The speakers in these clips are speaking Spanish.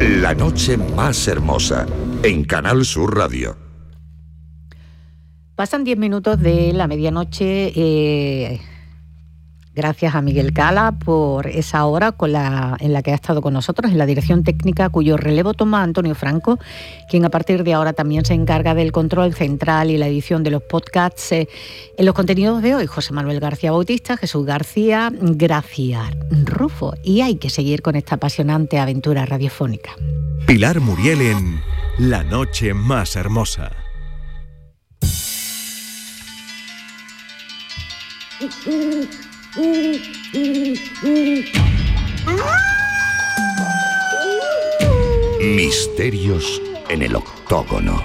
La noche más hermosa, en Canal Sur Radio. Pasan 10 minutos de la medianoche. Gracias a Miguel Cala por esa hora en la que ha estado con nosotros en la dirección técnica, cuyo relevo toma Antonio Franco, quien a partir de ahora también se encarga del control central y la edición de los podcasts. En los contenidos de hoy, José Manuel García Bautista, Jesús García, Gracia Rufo. Y hay que seguir con esta apasionante aventura radiofónica. Pilar Muriel en La noche más hermosa. Misterios en el octógono.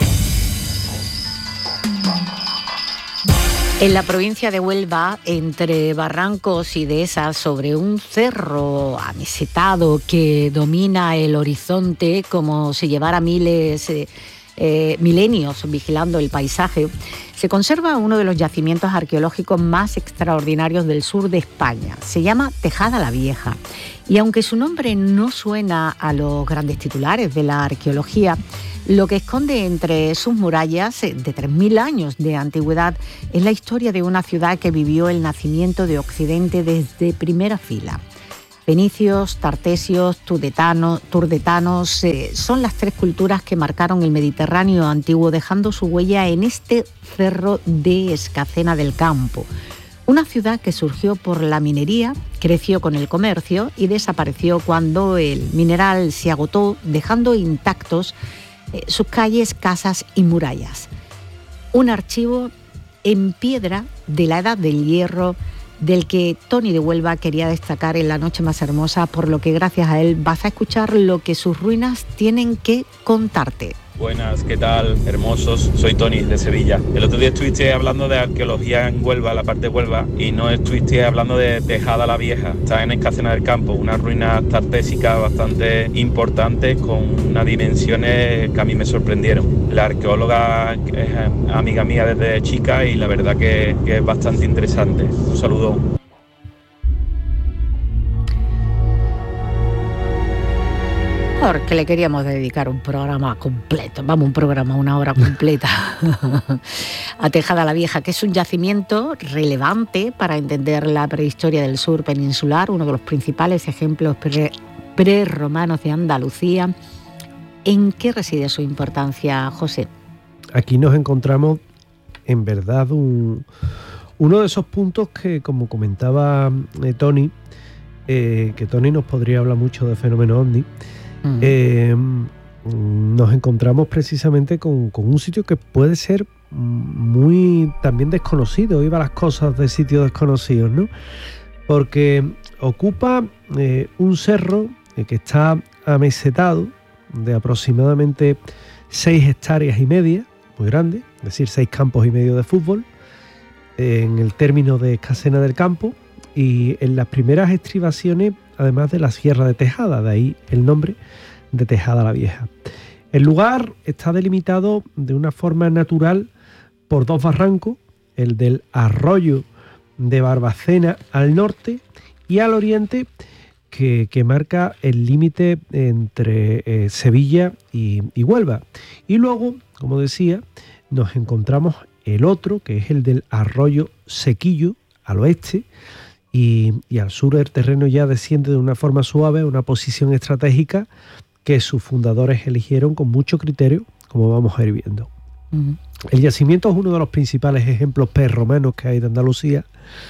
En la provincia de Huelva, entre barrancos y dehesas, sobre un cerro amesetado que domina el horizonte como si llevara milenios vigilando el paisaje, se conserva uno de los yacimientos arqueológicos más extraordinarios del sur de España. Se llama Tejada la Vieja. Y aunque su nombre no suena a los grandes titulares de la arqueología, lo que esconde entre sus murallas de 3.000 años de antigüedad es la historia de una ciudad que vivió el nacimiento de Occidente desde primera fila. Fenicios, tartesios, turdetanos son las tres culturas que marcaron el Mediterráneo antiguo, dejando su huella en este cerro de Escacena del Campo. Una ciudad que surgió por la minería, creció con el comercio y desapareció cuando el mineral se agotó, dejando intactos sus calles, casas y murallas. Un archivo en piedra de la Edad del Hierro, del que Tony de Huelva quería destacar en La noche más hermosa, por lo que gracias a él vas a escuchar lo que sus ruinas tienen que contarte. Buenas, ¿qué tal? Hermosos, soy Tony de Sevilla. El otro día estuviste hablando de arqueología en Huelva, la parte de Huelva, y no estuviste hablando de Tejada la Vieja. Está en Escacena del Campo, unas ruinas tartésicas bastante importantes con unas dimensiones que a mí me sorprendieron. La arqueóloga es amiga mía desde chica y la verdad que es bastante interesante. Un saludo. Porque le queríamos dedicar un programa completo, una hora completa a Tejada la Vieja, que es un yacimiento relevante para entender la prehistoria del sur peninsular, uno de los principales ejemplos prerromanos de Andalucía. ¿En qué reside su importancia, José? Aquí nos encontramos, en verdad, uno de esos puntos que, como comentaba Tony, que Tony nos podría hablar mucho de fenómeno ovni. Nos encontramos precisamente con un sitio que puede ser muy también desconocido. Iba las cosas de sitios desconocidos, ¿no? Porque ocupa un cerro que está amesetado de aproximadamente 6 hectáreas y media, muy grande, es decir, 6 campos y medio de fútbol, en el término de Escacena del Campo, y en las primeras estribaciones, además de la Sierra de Tejada, de ahí el nombre de Tejada la Vieja. El lugar está delimitado de una forma natural por 2 barrancos, el del Arroyo de Barbacena al norte y al oriente, que marca el límite entre Sevilla y Huelva. Y luego, como decía, nos encontramos el otro, que es el del Arroyo Sequillo, al oeste, y al sur el terreno ya desciende de una forma suave, una posición estratégica que sus fundadores eligieron con mucho criterio, como vamos a ir viendo. El yacimiento es uno de los principales ejemplos prerromanos que hay de Andalucía,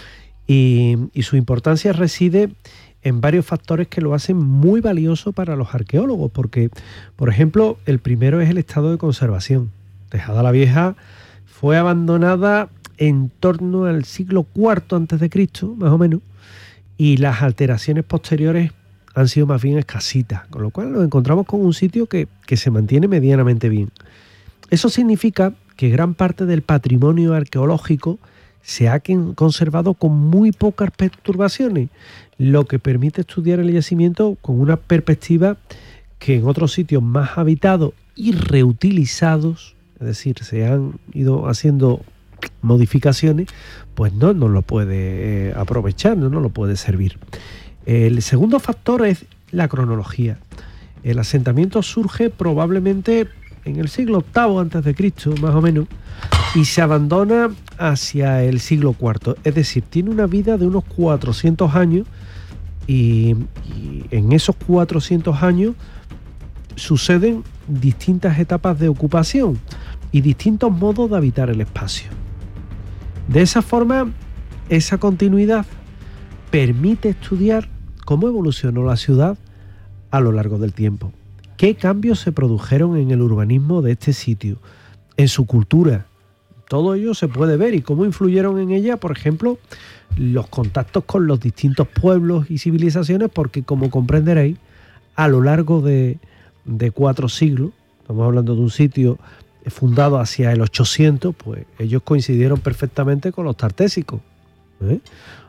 y su importancia reside en varios factores que lo hacen muy valioso para los arqueólogos, porque, por ejemplo, el primero es el estado de conservación. Tejada la Vieja fue abandonada en torno al siglo IV a.C., más o menos, y las alteraciones posteriores han sido más bien escasitas, con lo cual nos encontramos con un sitio que se mantiene medianamente bien. Eso significa que gran parte del patrimonio arqueológico se ha conservado con muy pocas perturbaciones, lo que permite estudiar el yacimiento con una perspectiva que en otros sitios más habitados y reutilizados, es decir, se han ido haciendo modificaciones, pues no lo puede aprovechar, no lo puede servir. El segundo factor es la cronología. El asentamiento surge probablemente en el siglo VIII a.C., más o menos, y se abandona hacia el siglo IV. Es decir, tiene una vida de unos 400 años y en esos 400 años suceden distintas etapas de ocupación y distintos modos de habitar el espacio. De esa forma, esa continuidad permite estudiar cómo evolucionó la ciudad a lo largo del tiempo. ¿Qué cambios se produjeron en el urbanismo de este sitio? En su cultura. Todo ello se puede ver y cómo influyeron en ella, por ejemplo, los contactos con los distintos pueblos y civilizaciones, porque como comprenderéis, a lo largo de 4 siglos, estamos hablando de un sitio fundado hacia el 800, pues ellos coincidieron perfectamente con los tartésicos, ¿eh?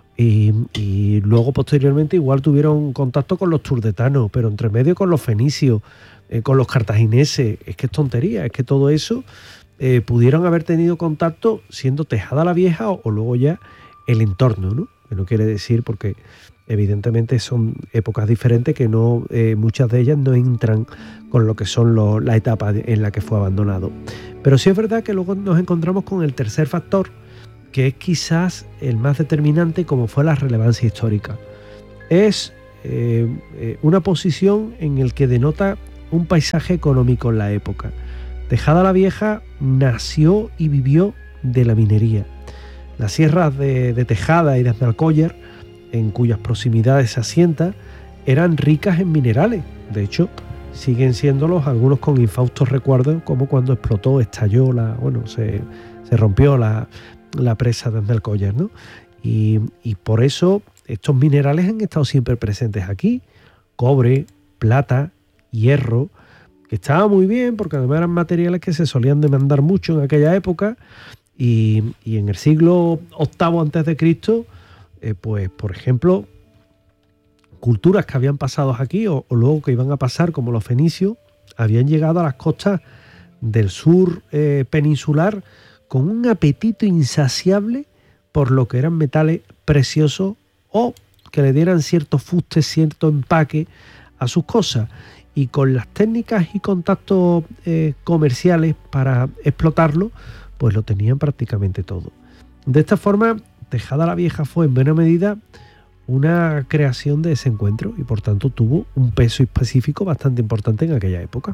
Y luego posteriormente igual tuvieron contacto con los turdetanos, pero entre medio con los fenicios, con los cartagineses. Es que es tontería, es que todo eso pudieron haber tenido contacto siendo Tejada la Vieja o luego ya el entorno, ¿no? Que no quiere decir, porque evidentemente son épocas diferentes que no muchas de ellas no entran con lo que son la etapa en la que fue abandonado. Pero sí es verdad que luego nos encontramos con el tercer factor, que es quizás el más determinante, como fue la relevancia histórica. Es una posición en el que denota un paisaje económico en la época. Tejada la Vieja nació y vivió de la minería. Las sierras de Tejada y de Aznalcóllar, en cuyas proximidades se asienta, eran ricas en minerales. De hecho, siguen siéndolos algunos con infaustos recuerdos, como cuando explotó, estalló, se rompió la presa de Aznalcóllar, ¿no? Y por eso estos minerales han estado siempre presentes aquí. Cobre, plata, hierro, que estaba muy bien porque además eran materiales que se solían demandar mucho en aquella época, y en el siglo VIII a.C., pues por ejemplo, culturas que habían pasado aquí o luego que iban a pasar, como los fenicios, habían llegado a las costas del sur peninsular con un apetito insaciable por lo que eran metales preciosos o que le dieran cierto fuste, cierto empaque a sus cosas, y con las técnicas y contactos comerciales para explotarlo, pues lo tenían prácticamente todo. De esta forma, Tejada la Vieja fue en buena medida una creación de ese encuentro y por tanto tuvo un peso específico bastante importante en aquella época.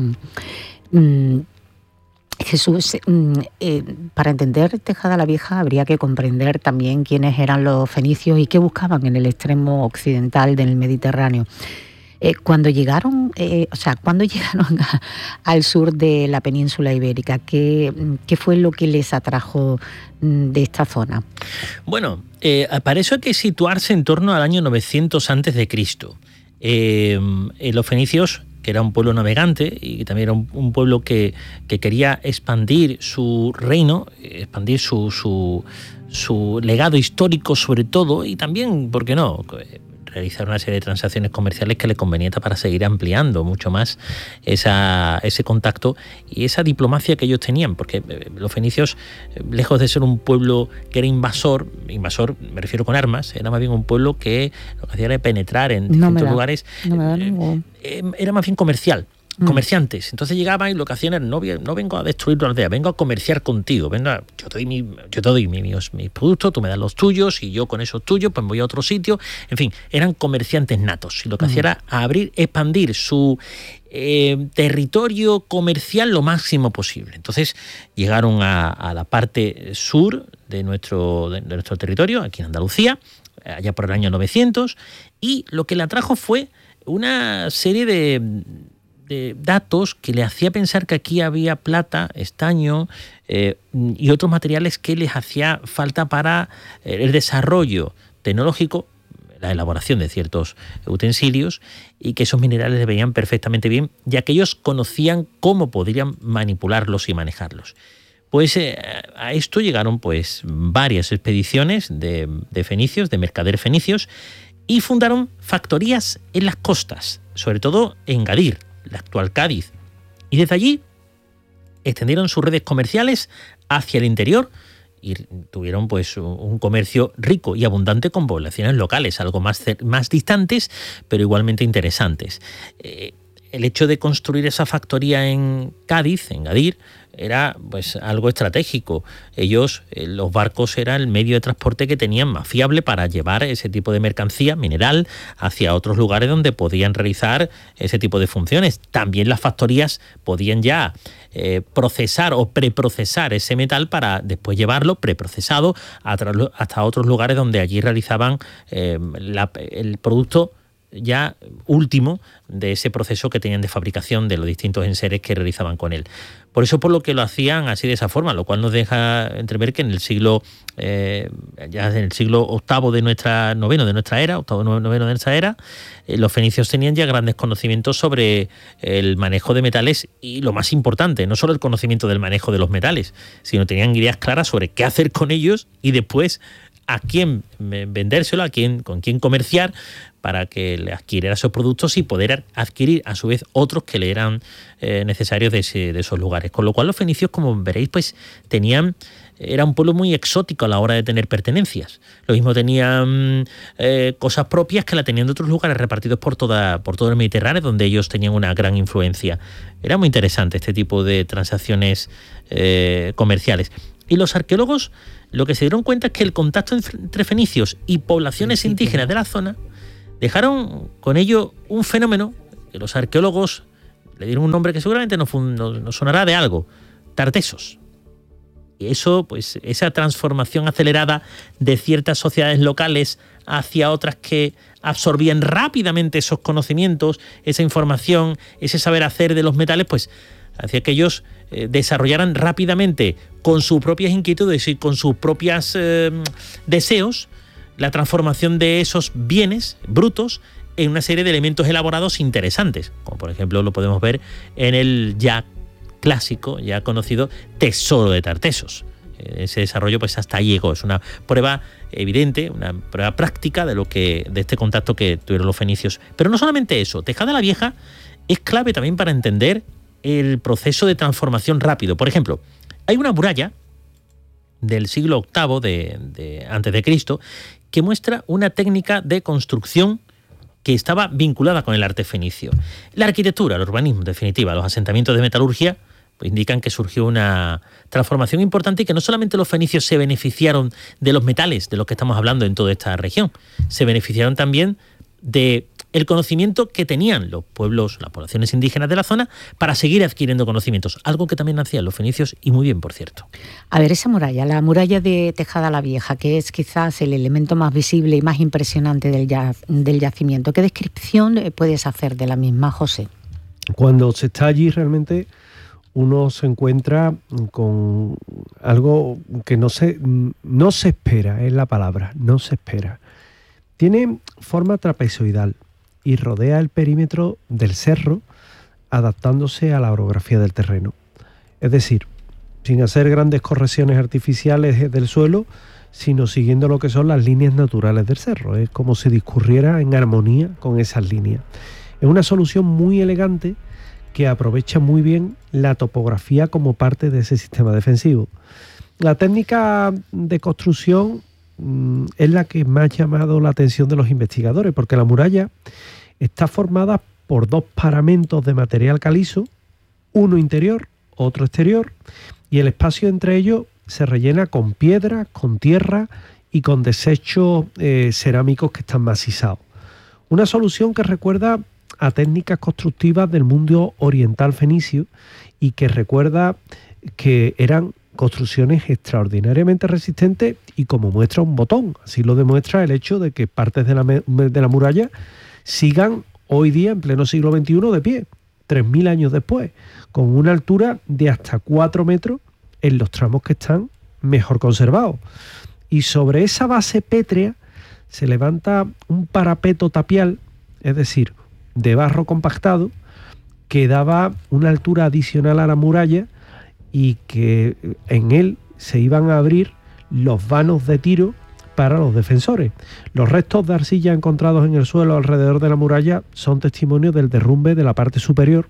Jesús, para entender Tejada la Vieja habría que comprender también quiénes eran los fenicios y qué buscaban en el extremo occidental del Mediterráneo. Cuando llegaron al sur de la península ibérica, ¿qué fue lo que les atrajo de esta zona? Bueno, para eso hay que situarse en torno al año 900 a.C. Los fenicios, que era un pueblo navegante y también era un pueblo que quería expandir su reino, expandir su legado histórico sobre todo, y también, ¿por qué no?, realizar una serie de transacciones comerciales que le convenía para seguir ampliando mucho más ese contacto y esa diplomacia que ellos tenían, porque los fenicios, lejos de ser un pueblo que era invasor me refiero con armas, era más bien un pueblo que lo que hacía era penetrar en distintos lugares, era más bien comerciantes. Entonces llegaban y lo que hacían era no vengo a destruir tu aldea, vengo a comerciar contigo. Venga, yo te doy mis productos, tú me das los tuyos y yo con esos tuyos pues voy a otro sitio. En fin, eran comerciantes natos y lo que hacía era expandir su territorio comercial lo máximo posible. Entonces llegaron a la parte sur de nuestro territorio, aquí en Andalucía, allá por el año 900, y lo que le atrajo fue una serie de datos que le hacía pensar que aquí había plata, estaño y otros materiales que les hacía falta para el desarrollo tecnológico, la elaboración de ciertos utensilios, y que esos minerales les venían perfectamente bien, ya que ellos conocían cómo podrían manipularlos y manejarlos. Pues a esto llegaron pues varias expediciones de fenicios, de mercaderes fenicios, y fundaron factorías en las costas, sobre todo en Gadir, la actual Cádiz, y desde allí extendieron sus redes comerciales hacia el interior y tuvieron pues un comercio rico y abundante con poblaciones locales, algo más distantes, pero igualmente interesantes. el hecho de construir esa factoría en Cádiz, en Gadir, era pues algo estratégico. Ellos, los barcos, era el medio de transporte que tenían más fiable para llevar ese tipo de mercancía mineral hacia otros lugares donde podían realizar ese tipo de funciones. También las factorías podían ya procesar o preprocesar ese metal para después llevarlo preprocesado hasta otros lugares donde allí realizaban el producto ya último de ese proceso que tenían de fabricación de los distintos enseres que realizaban con él. Por eso, por lo que lo hacían así de esa forma, lo cual nos deja entrever que en el siglo ya en el siglo octavo de nuestra noveno de nuestra era, los fenicios tenían ya grandes conocimientos sobre el manejo de metales y, lo más importante, no solo el conocimiento del manejo de los metales, sino tenían ideas claras sobre qué hacer con ellos y después a quién vendérselo, con quién comerciar para que le adquiriera esos productos y poder adquirir a su vez otros que le eran necesarios de esos lugares. Con lo cual los fenicios, como veréis, pues era un pueblo muy exótico a la hora de tener pertenencias. Lo mismo tenían cosas propias que la tenían de otros lugares repartidos por todo el Mediterráneo, donde ellos tenían una gran influencia. Era muy interesante este tipo de transacciones comerciales. Y los arqueólogos lo que se dieron cuenta es que el contacto entre fenicios y poblaciones indígenas de la zona dejaron con ello un fenómeno que los arqueólogos le dieron un nombre que seguramente nos sonará de algo: tartesos. Y eso, pues, esa transformación acelerada de ciertas sociedades locales hacia otras que absorbían rápidamente esos conocimientos, esa información, ese saber hacer de los metales, pues hacía que ellos desarrollaran rápidamente, con sus propias inquietudes y con sus propios deseos, la transformación de esos bienes brutos en una serie de elementos elaborados interesantes, como por ejemplo lo podemos ver en el ya clásico, ya conocido Tesoro de Tartesos. Ese desarrollo pues hasta ahí llegó. Es una prueba evidente, una prueba práctica de este contacto que tuvieron los fenicios. Pero no solamente eso, Tejada la Vieja es clave también para entender el proceso de transformación rápido. Por ejemplo, hay una muralla del siglo VIII de antes de Cristo que muestra una técnica de construcción que estaba vinculada con el arte fenicio. La arquitectura, el urbanismo, en definitiva, los asentamientos de metalurgia, pues indican que surgió una transformación importante y que no solamente los fenicios se beneficiaron de los metales de los que estamos hablando en toda esta región, se beneficiaron también de el conocimiento que tenían los pueblos, las poblaciones indígenas de la zona, para seguir adquiriendo conocimientos, algo que también hacían los fenicios y muy bien, por cierto. A ver, esa muralla, la muralla de Tejada la Vieja, que es quizás el elemento más visible y más impresionante del yacimiento, ¿qué descripción puedes hacer de la misma, José? Cuando se está allí, realmente uno se encuentra con algo que no se espera, es la palabra, no se espera. Tiene forma trapezoidal y rodea el perímetro del cerro, adaptándose a la orografía del terreno. Es decir, sin hacer grandes correcciones artificiales del suelo, sino siguiendo lo que son las líneas naturales del cerro. Es como si discurriera en armonía con esas líneas. Es una solución muy elegante que aprovecha muy bien la topografía como parte de ese sistema defensivo. La técnica de construcción es la que más ha llamado la atención de los investigadores, porque la muralla está formada por dos paramentos de material calizo, uno interior, otro exterior, y el espacio entre ellos se rellena con piedra, con tierra y con desechos cerámicos que están macizados. Una solución que recuerda a técnicas constructivas del mundo oriental fenicio y que recuerda que eran construcciones extraordinariamente resistentes y como muestra un botón. Así lo demuestra el hecho de que partes de la muralla sigan hoy día, en pleno siglo XXI, de pie, 3.000 años después, con una altura de hasta 4 metros en los tramos que están mejor conservados. Y sobre esa base pétrea se levanta un parapeto tapial, es decir, de barro compactado, que daba una altura adicional a la muralla y que en él se iban a abrir los vanos de tiro para los defensores. Los restos de arcilla encontrados en el suelo alrededor de la muralla son testimonio del derrumbe de la parte superior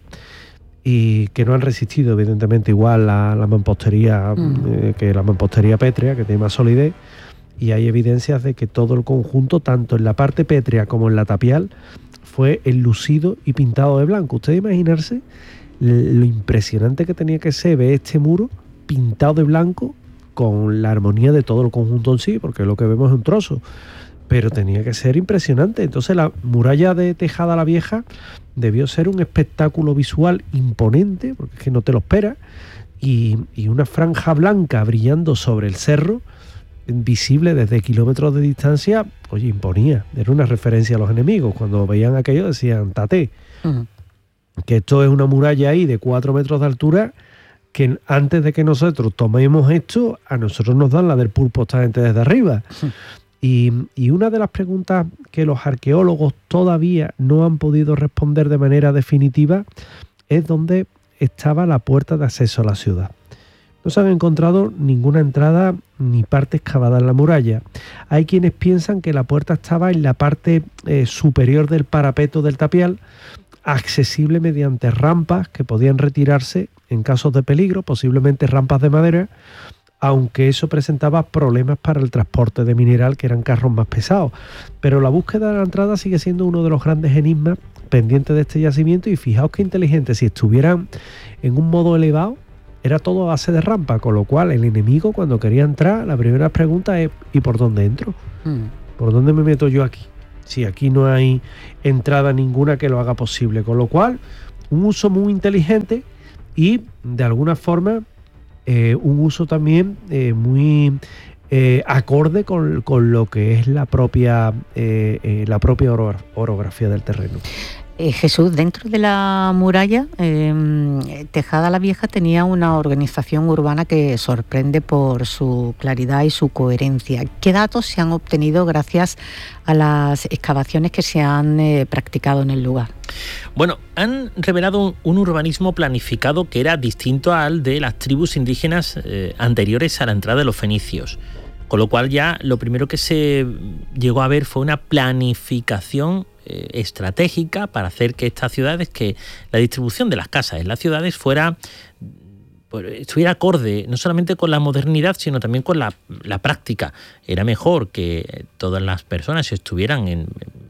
y que no han resistido, evidentemente, igual la mampostería que la mampostería pétrea, que tiene más solidez, y hay evidencias de que todo el conjunto, tanto en la parte pétrea como en la tapial, fue enlucido y pintado de blanco. Ustedes imaginarse lo impresionante que tenía que ser ver este muro pintado de blanco con la armonía de todo el conjunto en sí, porque lo que vemos es un trozo, pero tenía que ser impresionante. Entonces la muralla de Tejada la Vieja debió ser un espectáculo visual imponente, porque es que no te lo esperas, y una franja blanca brillando sobre el cerro, visible desde kilómetros de distancia, oye, imponía. Era una referencia a los enemigos. Cuando veían aquello decían, tate, que esto es una muralla ahí de 4 metros de altura, que antes de que nosotros tomemos esto, a nosotros nos dan la del pulpo esta gente desde arriba. Y una de las preguntas que los arqueólogos todavía no han podido responder de manera definitiva es dónde estaba la puerta de acceso a la ciudad. No se han encontrado ninguna entrada ni parte excavada en la muralla. Hay quienes piensan que la puerta estaba en la parte superior del parapeto del tapial, accesible mediante rampas que podían retirarse en casos de peligro, posiblemente rampas de madera, aunque eso presentaba problemas para el transporte de mineral, que eran carros más pesados. Pero la búsqueda de la entrada sigue siendo uno de los grandes enigmas pendientes de este yacimiento, y fijaos qué inteligente, si estuvieran en un modo elevado, era todo a base de rampa, con lo cual el enemigo, cuando quería entrar, la primera pregunta es ¿y por dónde entro? ¿Por dónde me meto yo aquí? Si aquí no hay entrada ninguna que lo haga posible, con lo cual un uso muy inteligente y de alguna forma un uso también muy acorde con lo que es la propia orografía del terreno. Jesús, dentro de la muralla, Tejada la Vieja tenía una organización urbana que sorprende por su claridad y su coherencia. ¿Qué datos se han obtenido gracias a las excavaciones que se han practicado en el lugar? Bueno, han revelado un urbanismo planificado que era distinto al de las tribus indígenas anteriores a la entrada de los fenicios. Con lo cual ya lo primero que se llegó a ver fue una planificación estratégica para hacer que estas ciudades, que la distribución de las casas en las ciudades estuviera acorde no solamente con la modernidad, sino también con la práctica. Era mejor que todas las personas estuvieran en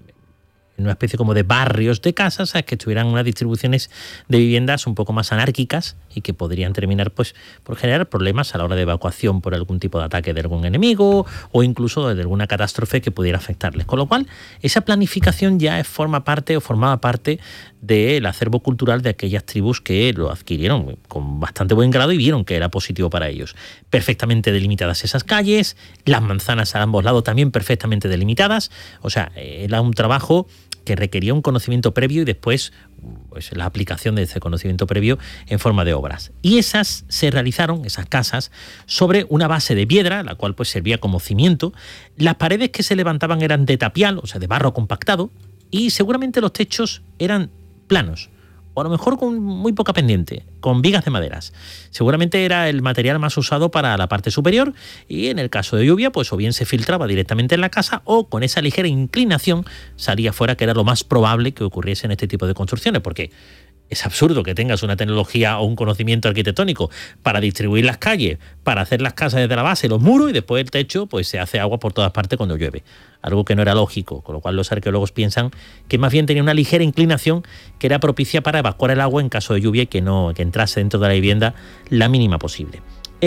una especie como de barrios de casas, que tuvieran unas distribuciones de viviendas un poco más anárquicas y que podrían terminar pues por generar problemas a la hora de evacuación por algún tipo de ataque de algún enemigo o incluso de alguna catástrofe que pudiera afectarles. Con lo cual, esa planificación ya formaba parte del acervo cultural de aquellas tribus que lo adquirieron con bastante buen grado y vieron que era positivo para ellos. Perfectamente delimitadas esas calles, las manzanas a ambos lados también perfectamente delimitadas, o sea, era un trabajo que requería un conocimiento previo y después pues, la aplicación de ese conocimiento previo en forma de obras. Y esas se realizaron, esas casas, sobre una base de piedra, la cual pues servía como cimiento. Las paredes que se levantaban eran de tapial, o sea, de barro compactado, y seguramente los techos eran planos, o a lo mejor con muy poca pendiente, con vigas de maderas. Seguramente era el material más usado para la parte superior y en el caso de lluvia, pues o bien se filtraba directamente en la casa o con esa ligera inclinación salía fuera, que era lo más probable que ocurriese en este tipo de construcciones, porque es absurdo que tengas una tecnología o un conocimiento arquitectónico para distribuir las calles, para hacer las casas desde la base, los muros, y después el techo pues se hace agua por todas partes cuando llueve. Algo que no era lógico, con lo cual los arqueólogos piensan que más bien tenía una ligera inclinación que era propicia para evacuar el agua en caso de lluvia y que entrase dentro de la vivienda la mínima posible.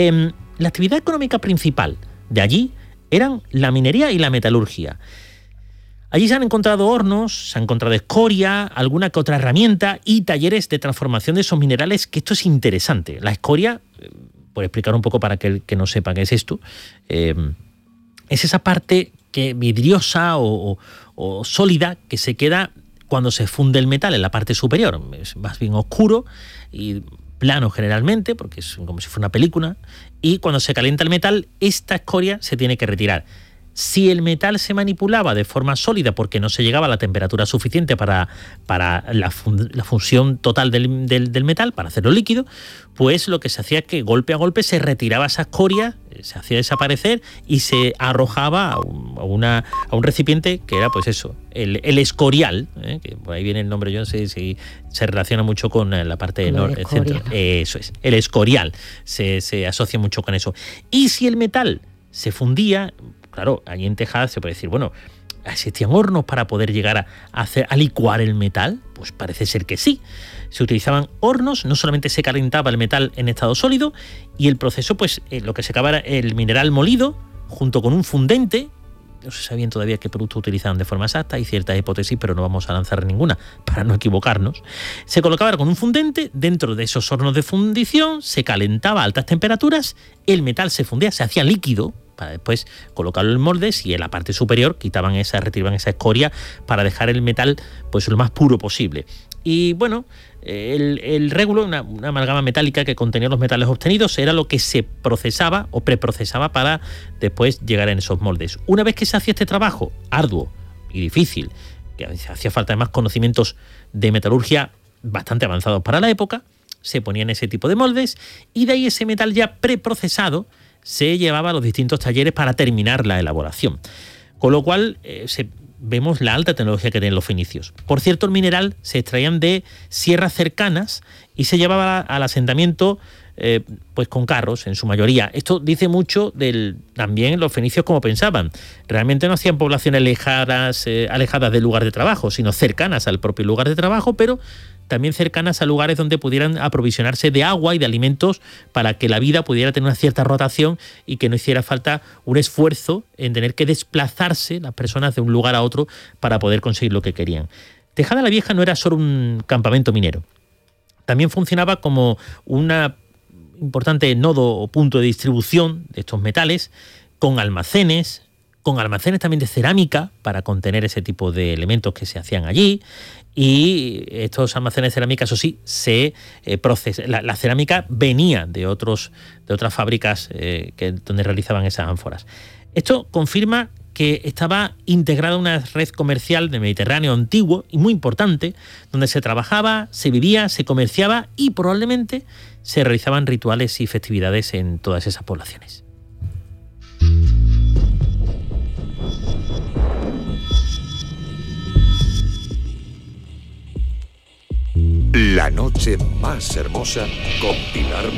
La actividad económica principal de allí eran la minería y la metalurgia. Allí se han encontrado hornos, se ha encontrado escoria, alguna que otra herramienta y talleres de transformación de esos minerales, que esto es interesante. La escoria, por explicar un poco para aquel que no sepa qué es esto, es esa parte vidriosa o sólida que se queda cuando se funde el metal en la parte superior. Es más bien oscuro y plano generalmente, porque es como si fuera una película, y cuando se calienta el metal, esta escoria se tiene que retirar. Si el metal se manipulaba de forma sólida porque no se llegaba a la temperatura suficiente para la función total del metal, para hacerlo líquido, pues lo que se hacía es que golpe a golpe se retiraba esa escoria, se hacía desaparecer y se arrojaba a un recipiente que era pues eso, el escorial, que por ahí viene el nombre, yo no sé si se relaciona mucho con la parte del centro. Eso es, el escorial se asocia mucho con eso. Y si el metal se fundía, claro, allí en Tejada se puede decir, bueno, ¿Existían hornos para poder llegar a licuar el metal? Pues parece ser que sí. Se utilizaban hornos, no solamente se calentaba el metal en estado sólido, y el proceso, pues lo que se acababa era el mineral molido junto con un fundente. No se sabían todavía qué producto utilizaban de forma exacta, hay ciertas hipótesis, pero no vamos a lanzar ninguna para no equivocarnos. Se colocaba con un fundente dentro de esos hornos de fundición, se calentaba a altas temperaturas, el metal se fundía, se hacía líquido, para después colocarlo en moldes, y en la parte superior retiraban esa escoria para dejar el metal pues lo más puro posible. Y bueno, el régulo, una amalgama metálica que contenía los metales obtenidos, era lo que se procesaba o preprocesaba para después llegar en esos moldes. Una vez que se hacía este trabajo arduo y difícil, que hacía falta además conocimientos de metalurgia bastante avanzados para la época, se ponían ese tipo de moldes, y de ahí ese metal ya preprocesado se llevaba a los distintos talleres para terminar la elaboración. Con lo cual vemos la alta tecnología que tenían los fenicios. Por cierto, el mineral se extraían de sierras cercanas y se llevaba al asentamiento pues con carros en su mayoría. Esto dice mucho también los fenicios como pensaban. Realmente no hacían poblaciones alejadas del lugar de trabajo, sino cercanas al propio lugar de trabajo, pero también cercanas a lugares donde pudieran aprovisionarse de agua y de alimentos para que la vida pudiera tener una cierta rotación y que no hiciera falta un esfuerzo en tener que desplazarse las personas de un lugar a otro para poder conseguir lo que querían. Tejada la Vieja no era solo un campamento minero. También funcionaba como un importante nodo o punto de distribución de estos metales, con almacenes también de cerámica para contener ese tipo de elementos que se hacían allí. Y estos almacenes de cerámica, eso sí, la cerámica venía de otras fábricas donde realizaban esas ánforas. Esto confirma que estaba integrada una red comercial del Mediterráneo antiguo y muy importante, donde se trabajaba, se vivía, se comerciaba y probablemente se realizaban rituales y festividades en todas esas poblaciones. La noche más hermosa con Pilar